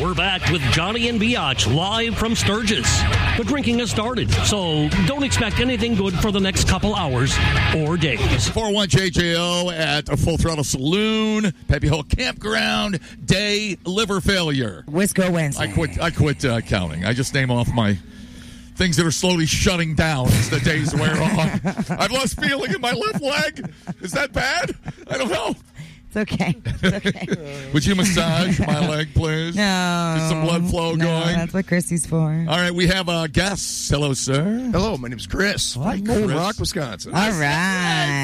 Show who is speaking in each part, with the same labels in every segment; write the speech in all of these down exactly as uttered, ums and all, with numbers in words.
Speaker 1: We're back with Johnny and Biatch live from Sturgis. The drinking has started, so don't expect anything good for the next couple hours or days.
Speaker 2: four oh one J J O at a Full Throttle Saloon, Peppy Hole Campground, day liver failure.
Speaker 3: Wisco Wednesday.
Speaker 2: I quit. I quit uh, counting. I just name off my things that are slowly shutting down as the days wear on. I've lost feeling in my left leg. Is that bad? I don't know.
Speaker 3: It's okay. It's okay.
Speaker 2: Would you massage my leg, please?
Speaker 3: No.
Speaker 2: Get some blood flow
Speaker 3: no,
Speaker 2: going.
Speaker 3: That's what Chrissy's for.
Speaker 2: All right, we have a guest. Hello, sir.
Speaker 4: Hello, my name's Chris.
Speaker 2: Hi,
Speaker 4: from
Speaker 2: Chris.
Speaker 4: Lone Rock, Wisconsin.
Speaker 3: All right.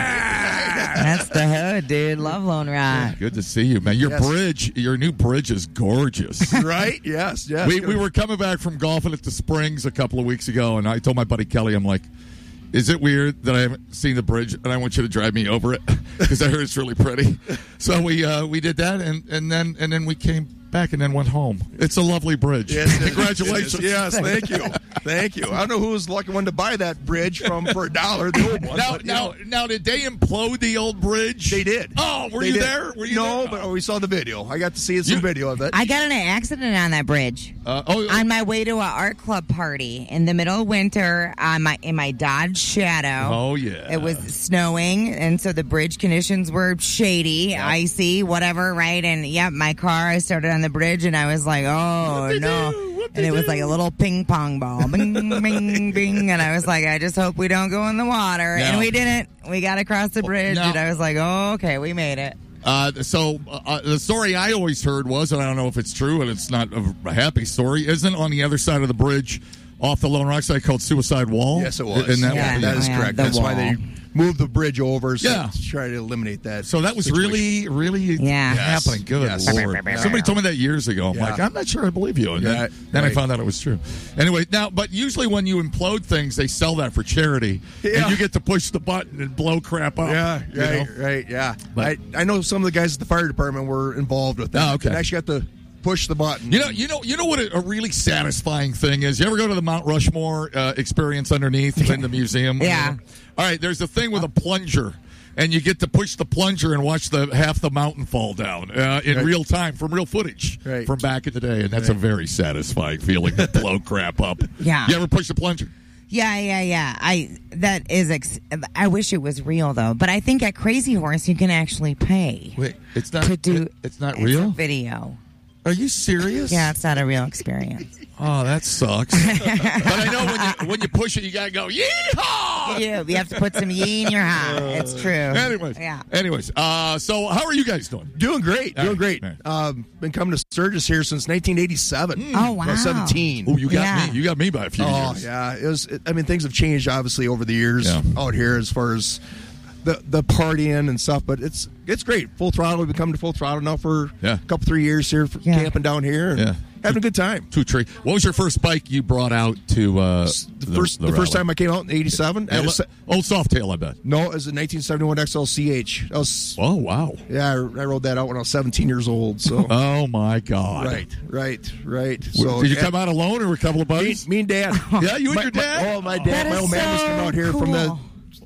Speaker 3: That's the hood, dude. Love Lone Rock.
Speaker 2: Good to see you, man. Your
Speaker 4: Yes.
Speaker 2: bridge, your new bridge is gorgeous.
Speaker 4: Right? Yes, yes.
Speaker 2: we we were coming back from golfing at the Springs a couple of weeks ago, and I told my buddy Kelly, I'm like, is it weird that I haven't seen the bridge and I want you to drive me over it because I heard it's really pretty? So we uh, we did that, and, and then and then we came back and then went home. It's a lovely bridge.
Speaker 4: Yes, it is.
Speaker 2: Congratulations.
Speaker 4: It is. Yes, thank you. Thank you. I don't know who was the lucky one to buy that bridge from for a dollar, the old one.
Speaker 2: Now,
Speaker 4: but, you
Speaker 2: now,
Speaker 4: know,
Speaker 2: now, did they implode the old bridge?
Speaker 4: they did.
Speaker 2: Oh, were
Speaker 4: They
Speaker 2: you
Speaker 4: did.
Speaker 2: there? Were you
Speaker 4: no,
Speaker 2: there?
Speaker 4: but we saw the video. I got to see some
Speaker 2: You-
Speaker 4: video of it.
Speaker 3: I got in an accident on that bridge.
Speaker 2: Uh, oh,
Speaker 3: On my way to an art club party in the middle of winter, on my in my Dodge Shadow.
Speaker 2: oh yeah.
Speaker 3: It was snowing, and so the bridge conditions were shady, icy, whatever, right? And yep, my car, I started on the bridge, and I was like, oh,
Speaker 2: Whoop-de-doo,
Speaker 3: no.
Speaker 2: whoop-de-doo.
Speaker 3: And it was like a little ping pong ball. Bing, bing, bing. And I was like, I just hope we don't go in the water.
Speaker 2: No.
Speaker 3: And we didn't. We got across the bridge,
Speaker 2: no.
Speaker 3: and I was like, oh, okay, we made it.
Speaker 2: Uh, so uh, the story I always heard was, and I don't know if it's true, and it's not a, a happy story, isn't on the other side of the bridge off the Lone Rock side called Suicide Wall?
Speaker 4: Yes, it was.
Speaker 2: And that,
Speaker 3: Yeah.
Speaker 2: was-
Speaker 4: that is
Speaker 3: Yeah,
Speaker 4: correct.
Speaker 3: the
Speaker 4: That's why
Speaker 3: wall.
Speaker 4: they moved the bridge over so
Speaker 2: Yeah.
Speaker 4: to try to eliminate that.
Speaker 2: So that was
Speaker 4: situation.
Speaker 2: really, really
Speaker 3: Yeah.
Speaker 2: happening. Good
Speaker 4: Yes.
Speaker 2: Lord. Somebody told me that years ago. I'm
Speaker 4: Yeah.
Speaker 2: like, I'm not sure I believe you. And
Speaker 4: Yeah,
Speaker 2: then, then I
Speaker 4: right.
Speaker 2: found out it was true. Anyway, now, but usually when you implode things, they sell that for charity.
Speaker 4: Yeah.
Speaker 2: And you get to push the button and blow crap up.
Speaker 4: Yeah,
Speaker 2: you
Speaker 4: right,
Speaker 2: know?
Speaker 4: right, yeah.
Speaker 2: But-
Speaker 4: I, I know some of the guys at the fire department were involved with that.
Speaker 2: Oh, okay.
Speaker 4: They actually got to push the button.
Speaker 2: You know, you know, you know what a, a really satisfying thing is. You ever go to the Mount Rushmore uh, experience underneath in the museum?
Speaker 3: Yeah.
Speaker 2: All right. There's a thing with a plunger, and you get to push the plunger and watch the half the mountain fall down uh, in
Speaker 4: Right.
Speaker 2: real time from real footage
Speaker 4: Right.
Speaker 2: from back in the day, and that's a very satisfying feeling to blow crap up.
Speaker 3: Yeah.
Speaker 2: You ever push the plunger?
Speaker 3: Yeah, yeah, yeah. I that is. Ex- I wish it was real though, but I think at Crazy Horse you can actually pay
Speaker 2: Wait, it's not.
Speaker 3: to do.
Speaker 2: it- it's not
Speaker 3: it's
Speaker 2: real.
Speaker 3: a video.
Speaker 2: Are you serious?
Speaker 3: Yeah, it's not a real experience.
Speaker 2: Oh, that sucks. But I know when you when you push it, you gotta go yeehaw.
Speaker 3: You, you have to put some yee in your hat. It's true.
Speaker 2: Anyways,
Speaker 3: Yeah.
Speaker 2: Anyways, uh, so how are you guys doing?
Speaker 4: Doing great,
Speaker 2: All
Speaker 4: doing
Speaker 2: right,
Speaker 4: great.
Speaker 2: all right.
Speaker 4: Um, been coming to Sturgis here since nineteen eighty-seven.
Speaker 3: Oh, wow.
Speaker 4: Well, seventeen.
Speaker 2: Oh, you got
Speaker 3: Yeah.
Speaker 2: me. You got me by a few
Speaker 4: Oh
Speaker 2: years.
Speaker 4: yeah, it was. It, I mean, things have changed obviously over the years
Speaker 2: Yeah.
Speaker 4: out here as far as the the partying and stuff. But it's it's great. Full throttle. We've been coming to Full Throttle now for
Speaker 2: Yeah.
Speaker 4: a couple three years here, for
Speaker 3: Yeah.
Speaker 4: camping down here and
Speaker 2: Yeah.
Speaker 4: having a good time.
Speaker 2: Two tree. What was your first bike you brought out to uh,
Speaker 4: The, first the, first
Speaker 2: rally?
Speaker 4: time I came out in eighty-seven.
Speaker 2: Yeah,
Speaker 4: I was-
Speaker 2: old Softail, I bet.
Speaker 4: no, it was a nineteen seventy-one X L C H. That was
Speaker 2: Oh wow.
Speaker 4: yeah. I, I rode that out when I was seventeen years old. So
Speaker 2: Oh my God.
Speaker 4: right, right, right. So
Speaker 2: Did you
Speaker 4: yeah,
Speaker 2: come out alone or with a couple of
Speaker 4: Me,
Speaker 2: buddies?
Speaker 4: me and Dad.
Speaker 2: Yeah, you and
Speaker 4: My-
Speaker 2: your dad?
Speaker 4: My, oh, my
Speaker 3: That
Speaker 4: dad. My
Speaker 3: is
Speaker 4: old man was
Speaker 3: so
Speaker 4: from out here from the
Speaker 3: cool.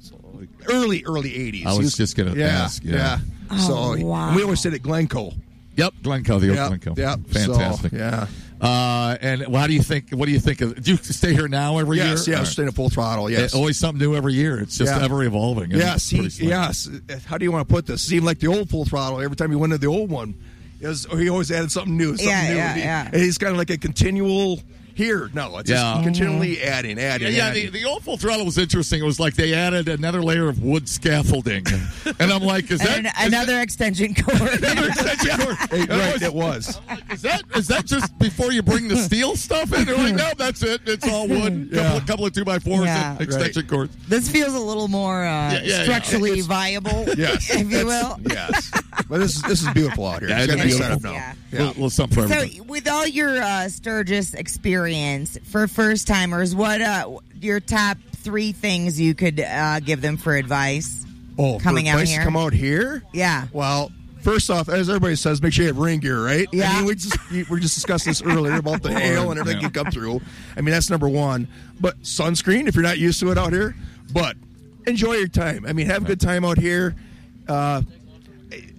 Speaker 4: early, early eighties.
Speaker 2: I
Speaker 4: He
Speaker 2: was just gonna
Speaker 4: yeah,
Speaker 2: ask, yeah.
Speaker 3: Oh,
Speaker 4: so
Speaker 3: wow.
Speaker 4: and we always sit at Glencoe.
Speaker 2: Yep, Glencoe, the old
Speaker 4: Yep,
Speaker 2: Glencoe.
Speaker 4: yep.
Speaker 2: Fantastic.
Speaker 4: So, yeah.
Speaker 2: Uh, and how do you think? What do you think of? Do you stay here now every
Speaker 4: Yes,
Speaker 2: year?
Speaker 4: yes.
Speaker 2: Or-
Speaker 4: Staying at Full Throttle. Yes.
Speaker 2: Yeah, always something new every year. It's just
Speaker 4: Yeah.
Speaker 2: ever evolving. isn't it?
Speaker 4: Yes. He,
Speaker 2: Pretty slick.
Speaker 4: yes. How do you want to put this? It seemed like the old Full Throttle. Every time you went to the old one, it was, he always added something new. Something
Speaker 3: Yeah,
Speaker 4: new.
Speaker 3: yeah,
Speaker 4: and, he,
Speaker 3: yeah.
Speaker 4: and he's kind of like a continual. Here, no, it's
Speaker 2: Yeah.
Speaker 4: just continually adding, adding,
Speaker 2: Yeah, yeah
Speaker 4: adding.
Speaker 2: the, the old Full Throttle was interesting. It was like they added another layer of wood scaffolding, and I'm like, is that
Speaker 3: And
Speaker 2: is
Speaker 3: another extension cord.
Speaker 2: Another extension cord?
Speaker 4: Hey,
Speaker 2: And I
Speaker 4: right,
Speaker 2: was-
Speaker 4: it was.
Speaker 2: Is that is that just before you bring the steel stuff in? They're like, no, that's it. It's all wood.
Speaker 4: Yeah.
Speaker 2: Couple, couple of two by fours
Speaker 3: Yeah.
Speaker 2: and extension cords.
Speaker 3: This feels a little more uh,
Speaker 2: Yeah, yeah, yeah.
Speaker 3: structurally
Speaker 4: It's-
Speaker 3: viable,
Speaker 4: Yes.
Speaker 3: if you will.
Speaker 4: Yes. But this is this is beautiful out here.
Speaker 2: Yeah,
Speaker 4: It's
Speaker 2: it
Speaker 4: got
Speaker 2: is
Speaker 4: nice setup
Speaker 2: beautiful.
Speaker 4: now.
Speaker 3: Yeah.
Speaker 4: Yeah.
Speaker 2: Little, little something for
Speaker 3: So,
Speaker 2: everybody.
Speaker 3: with all your uh, Sturgis experience for first timers, what uh, your top three things you could uh, give them for advice?
Speaker 4: Oh,
Speaker 3: coming
Speaker 4: for
Speaker 3: out
Speaker 4: advice
Speaker 3: here?
Speaker 4: to come out here?
Speaker 3: Yeah.
Speaker 4: Well, first off, as everybody says, make sure you have rain gear, right?
Speaker 3: Yeah.
Speaker 4: I mean, we just we were just discussing this earlier about the hail and everything
Speaker 2: Yeah.
Speaker 4: you come through. I mean, that's number one. But sunscreen, if you're not used to it out here. But enjoy your time. I mean, have a good time out here. Uh,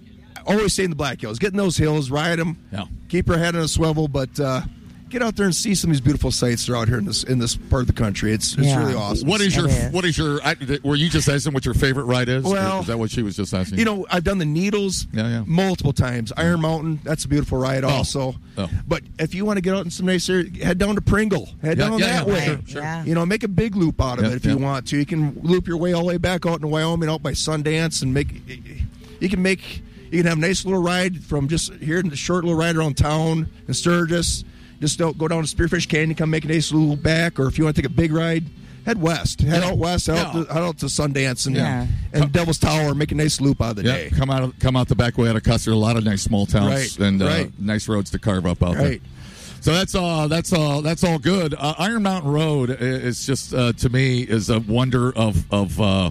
Speaker 4: always stay in the Black Hills. Get in those hills, ride them,
Speaker 2: Yeah.
Speaker 4: keep your head on a swivel, but uh, get out there and see some of these beautiful sights that are out here in this in this part of the country. It's it's
Speaker 3: Yeah.
Speaker 4: really awesome.
Speaker 2: What is
Speaker 3: It
Speaker 2: your
Speaker 3: is.
Speaker 2: What is your? I, were you just asking what your favorite ride is?
Speaker 4: Well,
Speaker 2: is that what she was just asking?
Speaker 4: You know, I've done the Needles
Speaker 2: Yeah, yeah.
Speaker 4: multiple times. Iron Mountain, that's a beautiful ride also.
Speaker 2: Oh.
Speaker 4: But if you want to get out in some nice area, head down to Pringle. Head
Speaker 2: Yeah,
Speaker 4: down
Speaker 2: yeah,
Speaker 4: that
Speaker 2: yeah,
Speaker 4: way.
Speaker 2: sure, sure.
Speaker 3: Yeah.
Speaker 4: You know, make a big loop out of
Speaker 2: Yeah,
Speaker 4: it if
Speaker 2: yeah.
Speaker 4: you want to. You can loop your way all the way back out in Wyoming, out by Sundance, and make. You can make. You can have a nice little ride from just here, a short little ride around town in Sturgis. Just don't go down to Spearfish Canyon, come make a nice little back, or if you want to take a big ride, head west. Head
Speaker 2: Yeah.
Speaker 4: out west, head, out
Speaker 2: Yeah.
Speaker 4: to, head out to Sundance and,
Speaker 3: Yeah.
Speaker 4: and Devil's Tower, make a nice loop out of the
Speaker 2: Yeah,
Speaker 4: day.
Speaker 2: come out come out the back way out of Custer. A lot of nice small towns
Speaker 4: Right,
Speaker 2: and uh,
Speaker 4: right.
Speaker 2: nice roads to carve up out there.
Speaker 4: Right.
Speaker 2: So that's all. That's all. That's all good. Uh, Iron Mountain Road is just uh, to me is a wonder of of uh,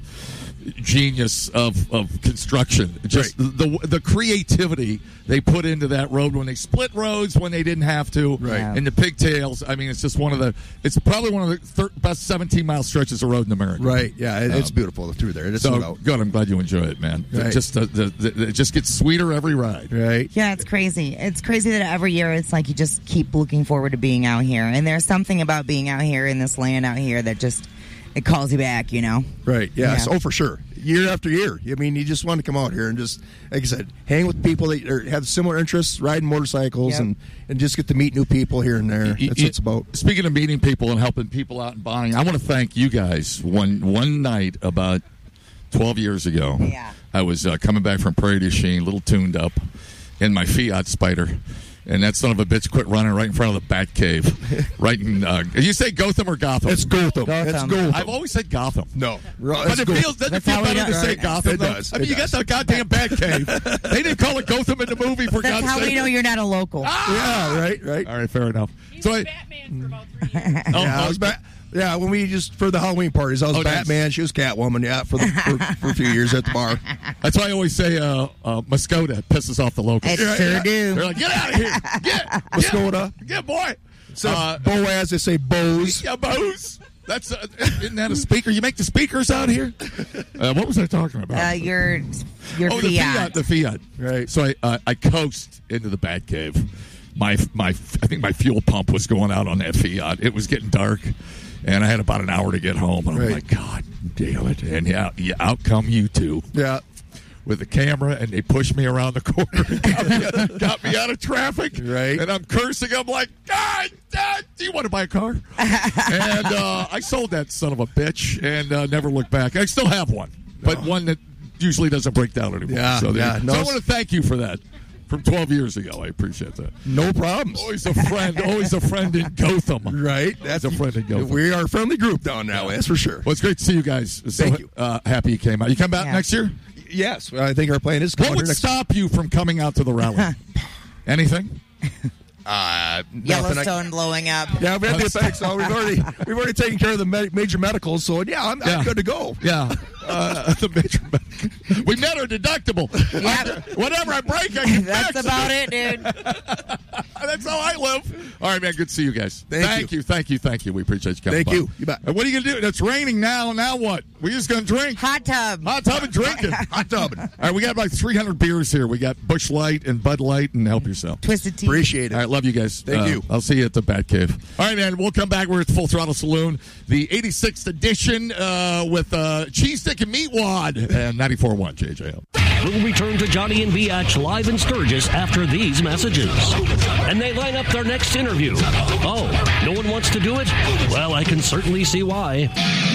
Speaker 2: genius of, of construction. Just the the creativity they put into that road when they split roads when they didn't have to.
Speaker 4: Right.
Speaker 3: Yeah.
Speaker 2: And the pigtails. I mean, it's just one of the. It's probably one of the thir- best seventeen mile stretches of road in America.
Speaker 4: Right, yeah, it, it's
Speaker 2: Um,
Speaker 4: beautiful through there. It's
Speaker 2: So
Speaker 4: no doubt.
Speaker 2: good. I'm glad you enjoy it, man. It
Speaker 4: Right.
Speaker 2: just uh, the, the, it just gets sweeter every ride.
Speaker 4: Right.
Speaker 3: Yeah, it's crazy. It's crazy that every year it's like you just keep looking forward to being out here. And there's something about being out here in this land out here that just, it calls you back, you know?
Speaker 4: Right. Yes.
Speaker 3: Yeah.
Speaker 4: Oh, for sure. Year after year. I mean, you just want to come out here and just, like I said, hang with people that are, have similar interests, riding motorcycles,
Speaker 3: Yep.
Speaker 4: and, and just get to meet new people here and there.
Speaker 2: Y-
Speaker 4: That's
Speaker 2: y-
Speaker 4: what it's about.
Speaker 2: Speaking of meeting people and helping people out and bonding, I want to thank you guys. One one night about twelve years ago,
Speaker 3: Yeah.
Speaker 2: I was uh, coming back from Prairie du Chien, a little tuned up, in my Fiat Spider. And that son of a bitch quit running right in front of the Bat Cave. Right in, uh, you say Gotham or Gotham?
Speaker 4: It's Gotham.
Speaker 3: Gotham.
Speaker 4: It's Gotham.
Speaker 2: I've always said Gotham.
Speaker 4: no.
Speaker 2: But it feels, doesn't it
Speaker 3: That's
Speaker 2: feel
Speaker 3: how we
Speaker 2: better to
Speaker 3: know-
Speaker 2: say
Speaker 3: right.
Speaker 2: Gotham?
Speaker 4: It
Speaker 2: though?
Speaker 4: does.
Speaker 2: I mean,
Speaker 4: It
Speaker 2: you
Speaker 4: does.
Speaker 2: got the goddamn Bat Cave. They didn't call it Gotham in the movie, for
Speaker 3: That's
Speaker 2: God's
Speaker 3: how
Speaker 2: sake.
Speaker 3: we know you're not a local.
Speaker 4: Yeah, right, right.
Speaker 2: All right, fair enough.
Speaker 5: He
Speaker 2: So
Speaker 5: was
Speaker 2: I,
Speaker 5: Batman for about three years.
Speaker 2: oh,
Speaker 4: yeah, I
Speaker 2: oh,
Speaker 4: was back. Yeah, when we just for the Halloween parties, I was
Speaker 2: Oh, nice.
Speaker 4: Batman. She was Catwoman. Yeah, for, the, for for a few years at the bar.
Speaker 2: That's why I always say uh, uh, Muscoda pisses off the locals.
Speaker 3: It sure do.
Speaker 2: They're like, get out of here. Get.
Speaker 4: Muscoda.
Speaker 2: Get, get boy.
Speaker 4: So
Speaker 2: Uh,
Speaker 4: Boaz, they say Bose.
Speaker 2: yeah, Bose. That's, uh, isn't that a speaker? You make the speakers out here? Uh, what was I talking about?
Speaker 3: Uh, your your
Speaker 2: oh,
Speaker 3: Fiat.
Speaker 2: the Fiat. The Fiat.
Speaker 4: Right.
Speaker 2: So I, uh, I coast into the Batcave. My, my, I think my fuel pump was going out on that Fiat. It was getting dark. And I had about an hour to get home. And I'm
Speaker 4: Right.
Speaker 2: like, God damn it. And yeah, yeah, out come you two.
Speaker 4: Yeah.
Speaker 2: With the camera, and they pushed me around the corner and got me, got me out of traffic.
Speaker 4: Right.
Speaker 2: And I'm cursing. I'm like, God, Dad, do you want to buy a car? and uh, I sold that son of a bitch and uh, never looked back. I still have one, but one that usually doesn't break down anymore.
Speaker 4: Yeah,
Speaker 2: so, there-
Speaker 4: yeah, no,
Speaker 2: so I
Speaker 4: it's-
Speaker 2: want to thank you for that. From twelve years ago. I appreciate that.
Speaker 4: No problems.
Speaker 2: Always a friend. Always a friend in Gotham.
Speaker 4: Right.
Speaker 2: That's a friend in Gotham.
Speaker 4: We are a friendly group down that way. That's for sure.
Speaker 2: Well, it's great to see you guys. So
Speaker 4: Thank you.
Speaker 2: Uh, happy you came out. You come back
Speaker 3: Yeah.
Speaker 2: next year?
Speaker 4: Yes, I think our plan is
Speaker 2: What
Speaker 4: coming
Speaker 2: would
Speaker 4: next.
Speaker 2: stop you from coming out to the rally? Anything?
Speaker 4: Uh, nothing. I-
Speaker 3: Yellowstone blowing up.
Speaker 4: Yeah, we have the effects. So we've already we've already taken care of the me- major medicals. So yeah, I'm,
Speaker 2: Yeah.
Speaker 4: I'm good to go.
Speaker 2: Yeah. Uh, the major we met our deductible.
Speaker 3: Yep.
Speaker 2: Whatever I break, I can
Speaker 3: That's
Speaker 2: fix.
Speaker 3: about it, dude.
Speaker 2: That's how I live. All right, man. Good to see you guys.
Speaker 4: Thank
Speaker 2: you. Thank you. Thank you. We appreciate you coming
Speaker 4: Thank
Speaker 2: by.
Speaker 4: you. You bet.
Speaker 2: And what are you going to do? It's raining now. Now what? We're just going to drink.
Speaker 3: Hot tub.
Speaker 2: Hot tub and drinking.
Speaker 4: Hot tubbing.
Speaker 2: All right, we got like three hundred beers here. We got Busch Light and Bud Light, and help yourself.
Speaker 3: Twisted tea.
Speaker 4: Appreciate it.
Speaker 2: All right, love you guys.
Speaker 4: Thank
Speaker 2: Uh,
Speaker 4: you.
Speaker 2: I'll see you at the Bat Cave. All right, man. We'll come back. We're at the Full Throttle Saloon, the eighty-sixth edition uh, with uh, Cheese Stick and Meat Wad and ninety-four point one J J L.
Speaker 1: We'll return to Johnny and Biatch live in Sturgis after these messages. And they line up their next interview. Oh, no one wants to do it? Well, I can certainly see why.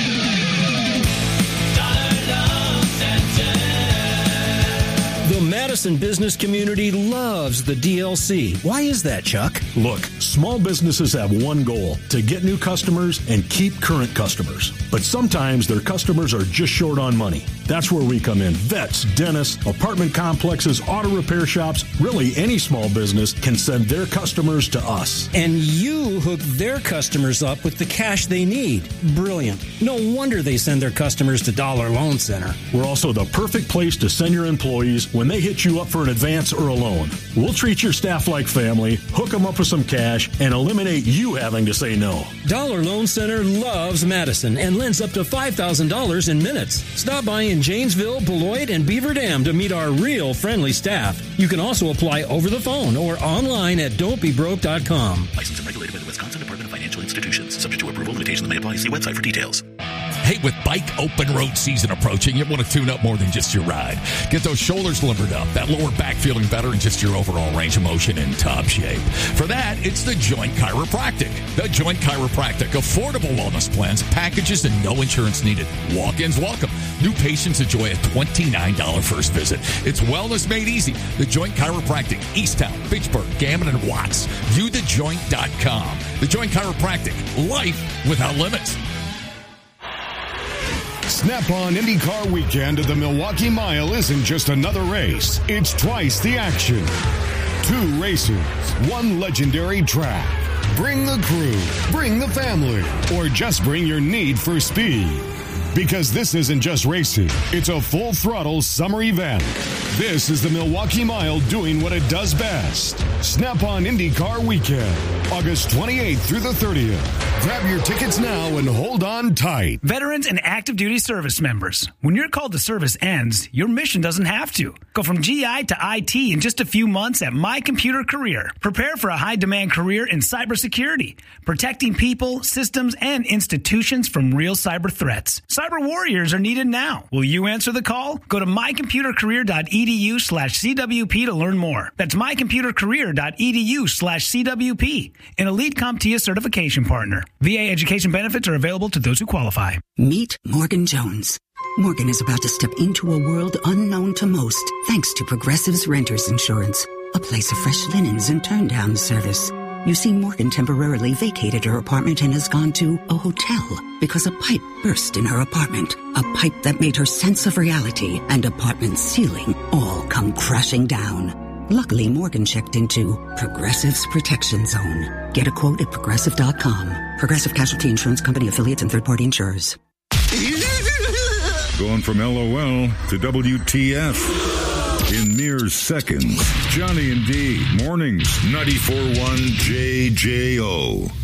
Speaker 6: The Madison business community loves the D L C. Why is that, Chuck?
Speaker 7: Look, small businesses have one goal, to get new customers and keep current customers. But sometimes their customers are just short on money. That's where we come in. Vets, dentists, apartment complexes, auto repair shops, really any small business can send their customers to us.
Speaker 6: And you hook their customers up with the cash they need. Brilliant. No wonder they send their customers to Dollar Loan Center.
Speaker 7: We're also the perfect place to send your employees when when they hit you up for an advance or a loan. We'll treat your staff like family, hook them up with some cash, and eliminate you having to say no.
Speaker 6: Dollar Loan Center loves Madison and lends up to five thousand dollars in minutes. Stop by in Janesville, Beloit, and Beaver Dam to meet our real friendly staff. You can also apply over the phone or online at don't be broke dot com.
Speaker 5: Licensed and regulated by the Wisconsin Department of Financial Institutions. Subject to approval, limitations may apply. See website for details.
Speaker 2: Hey, with bike open road season approaching, you want to tune up more than just your ride. Get those shoulders limbered up, that lower back feeling better, and just your overall range of motion in top shape. For that, it's The Joint Chiropractic. The Joint Chiropractic. Affordable wellness plans, packages, and no insurance needed. Walk-ins welcome. New patients enjoy a twenty-nine dollars first visit. It's wellness made easy. The Joint Chiropractic. Easttown, Fitchburg, Gammon, and Watts. view the joint dot com. The Joint Chiropractic. Life without limits.
Speaker 8: Snap-on IndyCar weekend at the Milwaukee Mile isn't just another race. It's twice the action. Two races, one legendary track. Bring the crew, bring the family, or just bring your need for speed. Because this isn't just racing, it's a full-throttle summer event. This is the Milwaukee Mile doing what it does best. Snap-on IndyCar Weekend, August twenty-eighth through the thirtieth. Grab your tickets now and hold on tight.
Speaker 9: Veterans and active duty service members, when your call to service ends, your mission doesn't have to. Go from G I to I T in just a few months at My Computer Career. Prepare for a high-demand career in cybersecurity, protecting people, systems, and institutions from real cyber threats. Cyber warriors are needed now. Will you answer the call? Go to my computer career dot e d u slash c w p to learn more. That's my computer career dot e d u slash c w p, an Elite CompTIA certification partner. V A education benefits are available to those who qualify.
Speaker 10: Meet Morgan Jones. Morgan is about to step into a world unknown to most, thanks to Progressive's Renters Insurance, a place of fresh linens and turn-down service. You see, Morgan temporarily vacated her apartment and has gone to a hotel because a pipe burst in her apartment. A pipe that made her sense of reality and apartment ceiling all come crashing down. Luckily, Morgan checked into Progressive's Protection Zone. Get a quote at progressive dot com. Progressive Casualty Insurance Company, affiliates, and third-party insurers.
Speaker 11: Going from L O L to W T F. In mere seconds, Johnny and D, mornings, ninety-four point one J J O.